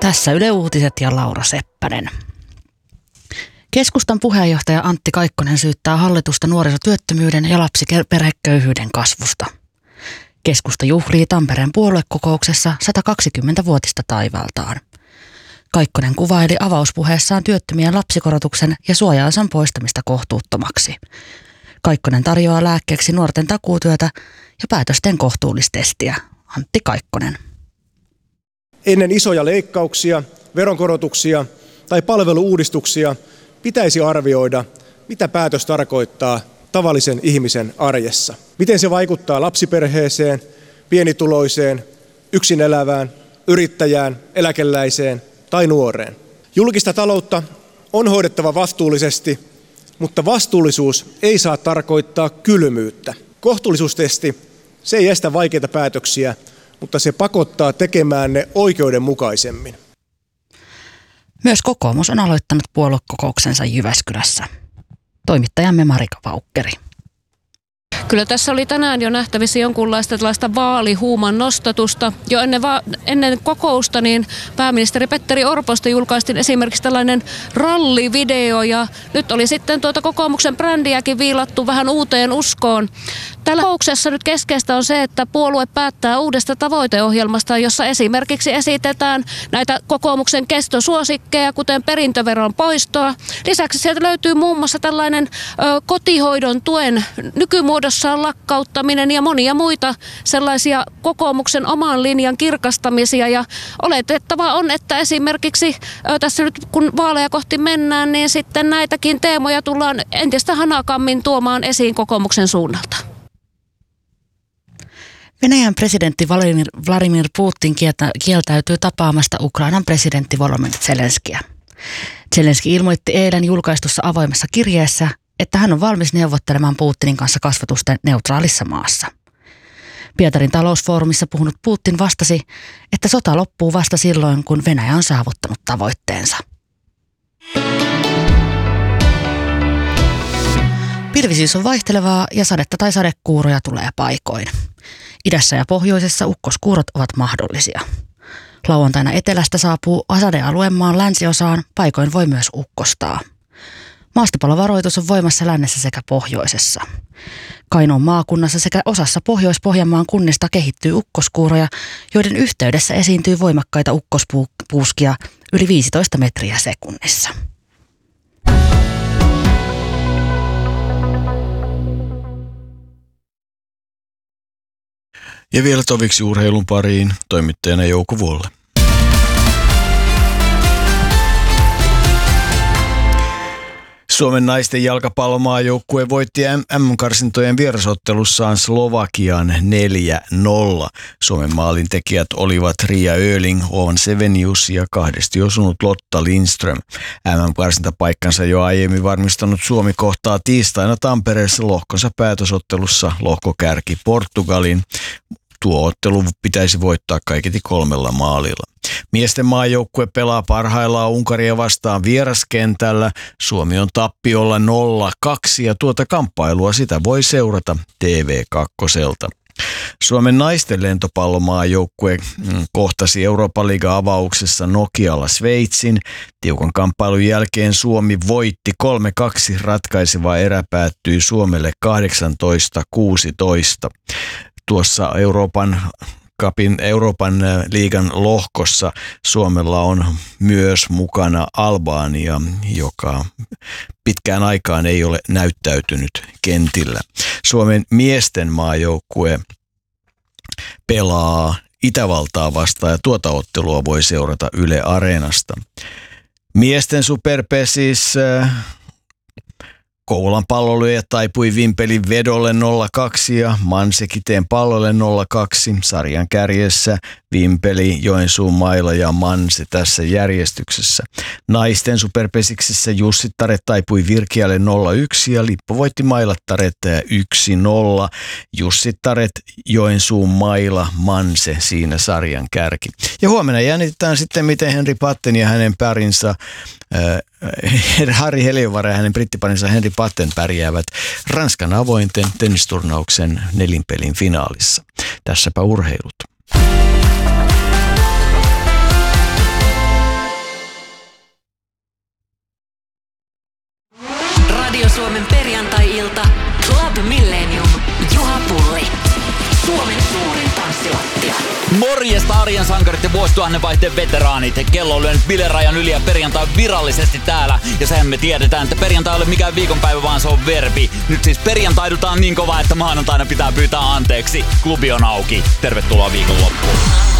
Tässä Yle Uutiset ja Laura Seppänen. Keskustan puheenjohtaja Antti Kaikkonen syyttää hallitusta nuorisotyöttömyyden ja lapsiperheköyhyyden kasvusta. Keskusta juhlii Tampereen puoluekokouksessa 120-vuotista taivaaltaan. Kaikkonen kuvaili avauspuheessaan työttömien lapsikorotuksen ja suojaosan poistamista kohtuuttomaksi. Kaikkonen tarjoaa lääkkeeksi nuorten takuutyötä ja päätösten kohtuullistestiä. Antti Kaikkonen. Ennen isoja leikkauksia, veronkorotuksia tai palvelu-uudistuksia pitäisi arvioida, mitä päätös tarkoittaa tavallisen ihmisen arjessa. Miten se vaikuttaa lapsiperheeseen, pienituloiseen, yksin elävään, yrittäjään, eläkeläiseen tai nuoreen. Julkista taloutta on hoidettava vastuullisesti, mutta vastuullisuus ei saa tarkoittaa kylmyyttä. Kohtuullisuustesti, se ei estä vaikeita päätöksiä, mutta se pakottaa tekemään ne oikeudenmukaisemmin. Myös kokoomus on aloittanut puoluekokouksensa Jyväskylässä. Toimittajamme Marika Vaukkeri. Kyllä tässä oli tänään jo nähtävissä jonkunlaista tällaista vaalihuuman nostatusta. Jo ennen kokousta niin pääministeri Petteri Orposta julkaistiin esimerkiksi tällainen rallivideo ja nyt oli sitten kokoomuksen brändiäkin viilattu vähän uuteen uskoon. Tällä kokouksessa nyt keskeistä on se, että puolue päättää uudesta tavoiteohjelmasta, jossa esimerkiksi esitetään näitä kokoomuksen kestosuosikkeja, kuten perintöveron poistoa. Lisäksi sieltä löytyy muun muassa tällainen kotihoidon tuen nykymuodossaan lakkauttaminen ja monia muita sellaisia kokoomuksen oman linjan kirkastamisia. Ja oletettavaa on, että esimerkiksi tässä nyt kun vaaleja kohti mennään, niin sitten näitäkin teemoja tullaan entistä hanakammin tuomaan esiin kokoomuksen suunnalta. Venäjän presidentti Vladimir Putin kieltäytyy tapaamasta Ukrainan presidentti Volodymyr Zelenskiä. Zelenski ilmoitti eilen julkaistussa avoimessa kirjeessä, että hän on valmis neuvottelemaan Putinin kanssa kasvatusten neutraalissa maassa. Pietarin talousfoorumissa puhunut Putin vastasi, että sota loppuu vasta silloin, kun Venäjä on saavuttanut tavoitteensa. Pilvisyys on vaihtelevaa ja sadetta tai sadekuuroja tulee paikoin. Idässä ja pohjoisessa ukkoskuurot ovat mahdollisia. Lauantaina etelästä saapuu sadealueen maan länsiosaan, paikoin voi myös ukkostaa. Maastopalovaroitus on voimassa lännessä sekä pohjoisessa. Kainuun maakunnassa sekä osassa Pohjois-Pohjanmaan kunnista kehittyy ukkoskuuroja, joiden yhteydessä esiintyy voimakkaita ukkospuuskia yli 15 metriä sekunnissa. Ja vielä toviksi urheilun pariin toimittajana Jouko Vuolle. Suomen naisten jalkapallomaajoukkue voitti MM-karsintojen vierasottelussaan Slovakian 4-0. Suomen maalintekijät olivat Ria Öling, Oon Sevenius ja kahdesti osunut Lotta Lindström. MM-karsintapaikkansa jo aiemmin varmistanut Suomi kohtaa tiistaina Tampereessa lohkonsa päätösottelussa lohkokärki Portugalin. Tuo ottelu pitäisi voittaa kaiketi 3 maalilla. Miesten maajoukkue pelaa parhaillaan Unkaria vastaan vieraskentällä. Suomi on tappiolla 0-2 ja tuota kamppailua sitä voi seurata TV2:lta. Suomen naisten lentopallomaajoukkue kohtasi Euroopan liigan avauksessa Nokialla Sveitsin. Tiukan kamppailun jälkeen Suomi voitti 3-2. Ratkaiseva erä päättyi Suomelle 18-16. Tuossa Euroopan liigan lohkossa Suomella on myös mukana Albania, joka pitkään aikaan ei ole näyttäytynyt kentillä. Suomen miesten maajoukkue pelaa Itävaltaa vastaan ja tuota ottelua voi seurata Yle Areenasta. Miesten superpesis Kouvolan pallolyöjät taipui Vimpelin vedolle 0-2 ja Mansekiteen pallolle 0-2. Sarjan kärjessä Vimpeli, Joensuun Maila ja Manse tässä järjestyksessä. Naisten superpesiksessä Jussittaret taipui Virkialle 0-1 ja Lippo voitti Mailattaret 1-0. Jussittaret, Joensuun Maila, Manse siinä sarjan kärki. Ja huomenna jännitetään sitten, miten Henri Patten ja hänen parinsa Harri Heliövaara ja hänen brittiparinsa Henri Patten pärjäävät Ranskan avointen tennisturnauksen nelinpelin finaalissa. Tässäpä urheilut. Radio Suomen perjantai-ilta. Club Millennium. Juha Pulli. Suomen suurin tanssilattia. Morjesta arjen sankarit ja vuosituhannen vaihteen veteraanit. Kello on lyönyt bilerajan yli ja perjantai virallisesti täällä. Ja sehän me tiedetään, että perjantai ei ole mikään viikonpäivä, vaan se on verbi. Nyt siis perjantaidutaan niin kovaa, että maanantaina pitää pyytää anteeksi. Klubi on auki. Tervetuloa viikonloppuun.